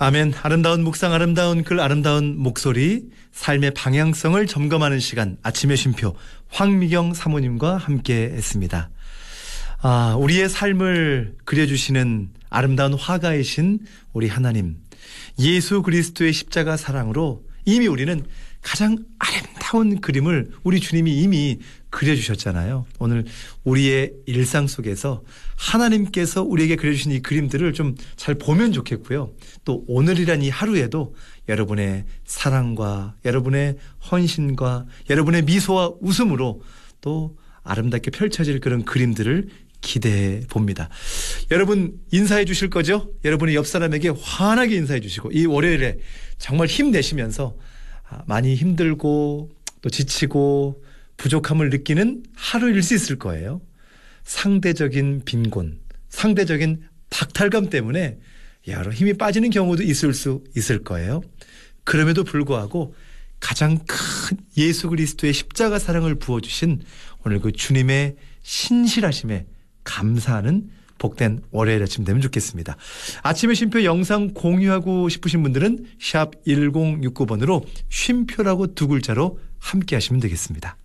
아멘. 아름다운 묵상, 아름다운 글, 아름다운 목소리, 삶의 방향성을 점검하는 시간, 아침의 쉼표 황미경 사모님과 함께 했습니다. 우리의 삶을 그려주시는 아름다운 화가이신 우리 하나님, 예수 그리스도의 십자가 사랑으로 이미 우리는 가장 아름다운 그림을 우리 주님이 이미 그려주셨잖아요. 오늘 우리의 일상 속에서 하나님께서 우리에게 그려주신 이 그림들을 좀 잘 보면 좋겠고요. 또 오늘이란 이 하루에도 여러분의 사랑과 여러분의 헌신과 여러분의 미소와 웃음으로 또 아름답게 펼쳐질 그런 그림들을 기대해 봅니다. 여러분 인사해 주실 거죠? 여러분의 옆 사람에게 환하게 인사해 주시고 이 월요일에 정말 힘내시면서 많이 힘들고 또 지치고 부족함을 느끼는 하루일 수 있을 거예요. 상대적인 빈곤, 상대적인 박탈감 때문에 여러 힘이 빠지는 경우도 있을 수 있을 거예요. 그럼에도 불구하고 가장 큰 예수 그리스도의 십자가 사랑을 부어주신 오늘 그 주님의 신실하심에 감사하는 복된 월요일 아침 되면 좋겠습니다. 아침의 쉼표 영상 공유하고 싶으신 분들은 샵 1069번으로 쉼표라고 두 글자로 함께 하시면 되겠습니다.